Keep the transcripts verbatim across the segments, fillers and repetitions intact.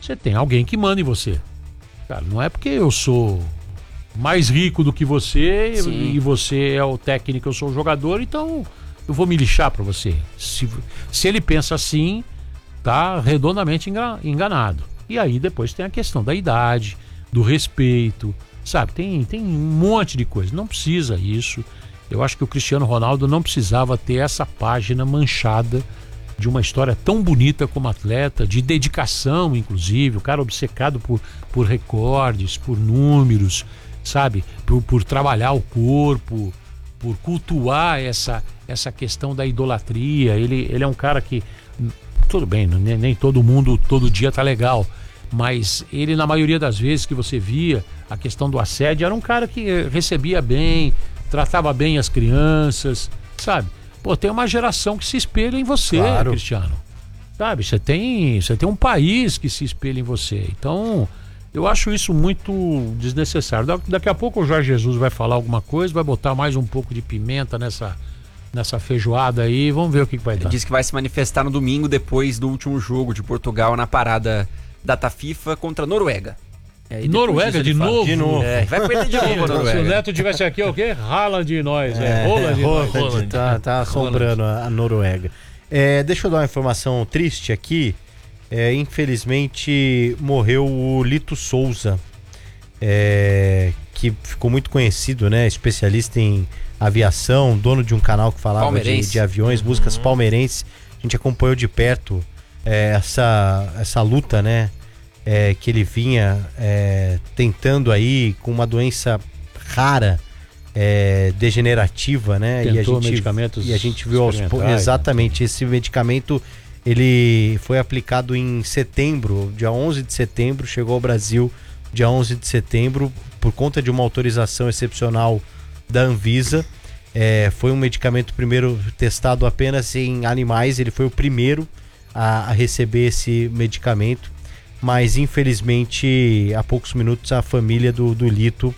você tem alguém que manda em você. Cara, não é porque eu sou mais rico do que você Sim. e você é o técnico, eu sou o jogador, então eu vou me lixar pra você. Se, se ele pensa assim, tá redondamente enganado. E aí depois tem a questão da idade, do respeito, sabe? Tem, tem um monte de coisa. Não precisa isso. Eu acho que o Cristiano Ronaldo não precisava ter essa página manchada de uma história tão bonita como atleta, de dedicação, inclusive, o cara obcecado por, por recordes, por números, sabe? Por, por trabalhar o corpo, por cultuar essa, essa questão da idolatria. Ele, ele é um cara que, tudo bem, nem, nem todo mundo todo dia tá legal, mas ele, na maioria das vezes que você via a questão do assédio, era um cara que recebia bem, tratava bem as crianças, sabe? Pô, tem uma geração que se espelha em você, claro. Cristiano. Sabe, você tem, você tem um país que se espelha em você. Então, eu acho isso muito desnecessário. Da, daqui a pouco o Jorge Jesus vai falar alguma coisa, vai botar mais um pouco de pimenta nessa, nessa feijoada aí. Vamos ver o que, que vai dar. Ele disse que vai se manifestar no domingo, depois do último jogo de Portugal na parada data FIFA contra a Noruega. É, Noruega de novo? de novo? É, vai perder de novo a Noruega. Se o Neto tivesse aqui, é o quê? Rala de nós, é, é rola de rola nós. De, rola de, tá, tá assombrando a, a Noruega. É, deixa eu dar uma informação triste aqui. É, infelizmente morreu o Lito Souza, é, que ficou muito conhecido, né? Especialista em aviação, dono de um canal que falava de, de aviões, uhum. músicas palmeirenses. A gente acompanhou de perto é, essa, essa luta, né? É, que ele vinha é, tentando aí com uma doença rara, é, degenerativa, né? Tentou e a gente, medicamentos e a gente viu aos poucos. Exatamente, esse medicamento ele foi aplicado em setembro, dia onze de setembro, chegou ao Brasil dia onze de setembro, por conta de uma autorização excepcional da Anvisa. É, foi um medicamento primeiro testado apenas em animais, ele foi o primeiro a, a receber esse medicamento. Mas infelizmente há poucos minutos a família do, do Lito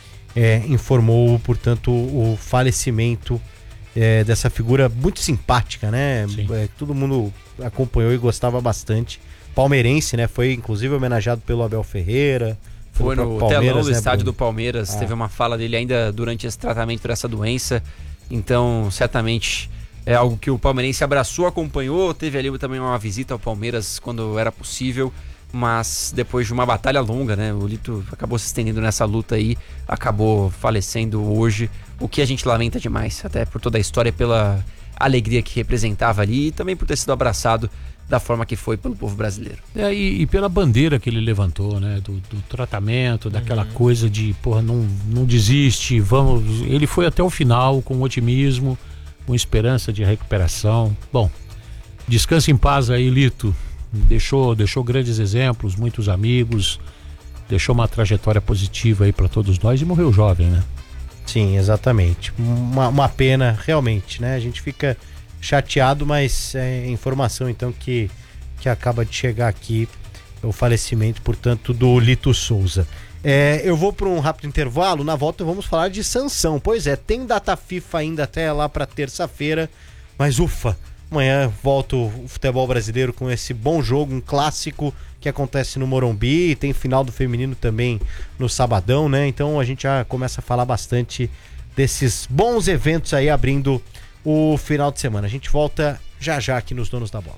é, informou, portanto, o falecimento é, dessa figura muito simpática, né? É, todo mundo acompanhou e gostava bastante. Palmeirense, né? Foi inclusive homenageado pelo Abel Ferreira. Foi no telão do né, estádio Bruno? do Palmeiras, ah. teve uma fala dele ainda durante esse tratamento por essa doença. Então, certamente é algo que o palmeirense abraçou, acompanhou. Teve ali também uma visita ao Palmeiras quando era possível. Mas depois de uma batalha longa, né? O Lito acabou se estendendo nessa luta aí, acabou falecendo hoje, o que a gente lamenta demais, até por toda a história, pela alegria que representava ali e também por ter sido abraçado da forma que foi pelo povo brasileiro. É, e, e pela bandeira que ele levantou, né? Do, do tratamento, daquela uhum. coisa de, porra, não, não desiste, vamos... Ele foi até o final com otimismo, com esperança de recuperação. Bom, descanse em paz aí, Lito. Deixou, deixou grandes exemplos, muitos amigos, deixou uma trajetória positiva aí para todos nós e morreu jovem, né? Sim, exatamente. Uma, uma pena, realmente, né? A gente fica chateado, mas é informação então que, que acaba de chegar aqui, o falecimento, portanto, do Lito Souza. É, eu vou para um rápido intervalo, na volta vamos falar de Sansão. Pois é, tem data FIFA ainda até lá para terça-feira, mas ufa! Amanhã volta o futebol brasileiro com esse bom jogo, um clássico que acontece no Morumbi, tem final do feminino também no sabadão, né? Então a gente já começa a falar bastante desses bons eventos aí abrindo o final de semana. A gente volta já já aqui nos Donos da Bola.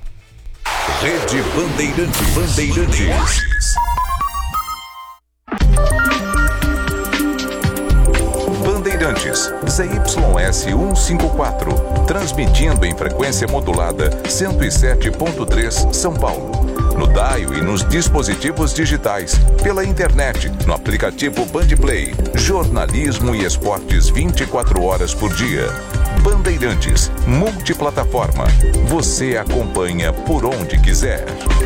Rede Bandeirantes. Bandeirantes. Bandeirantes, Z Y S cento e cinquenta e quatro, transmitindo em frequência modulada cento e sete ponto três São Paulo. No dial e nos dispositivos digitais, pela internet, no aplicativo Bandplay, jornalismo e esportes vinte e quatro horas por dia. Bandeirantes, multiplataforma. Você acompanha por onde quiser.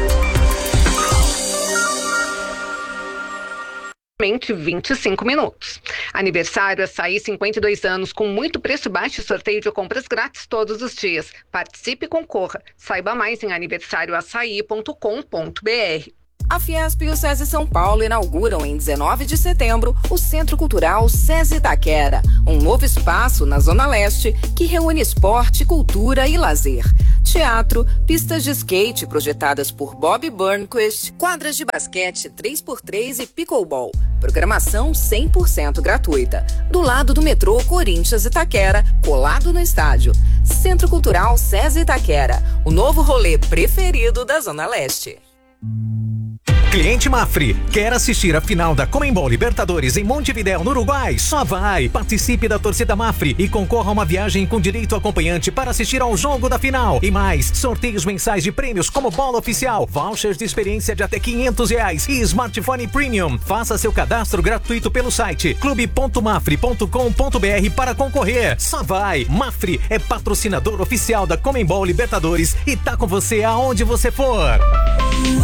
vinte e cinco minutos. Aniversário Açaí, cinquenta e dois anos, com muito preço baixo e sorteio de compras grátis todos os dias. Participe e concorra. Saiba mais em aniversário açaí ponto com ponto b r. A Fiesp e o SESI São Paulo inauguram em dezenove de setembro o Centro Cultural SESI Itaquera, um novo espaço na Zona Leste que reúne esporte, cultura e lazer. teatro, pistas de skate projetadas por Bob Burnquist, quadras de basquete três por três e pickleball. Programação cem por cento gratuita. Do lado do metrô Corinthians Itaquera, colado no estádio. Centro Cultural César Itaquera, o novo rolê preferido da Zona Leste. Cliente Mafre, quer assistir a final da Conmebol Libertadores em Montevidéu, no Uruguai? Só vai! Participe da torcida Mafre e concorra a uma viagem com direito acompanhante para assistir ao jogo da final. E mais, sorteios mensais de prêmios como bola oficial, vouchers de experiência de até quinhentos reais e smartphone premium. Faça seu cadastro gratuito pelo site clube ponto mafre ponto com ponto br para concorrer. Só vai! Mafre é patrocinador oficial da Conmebol Libertadores e tá com você aonde você for.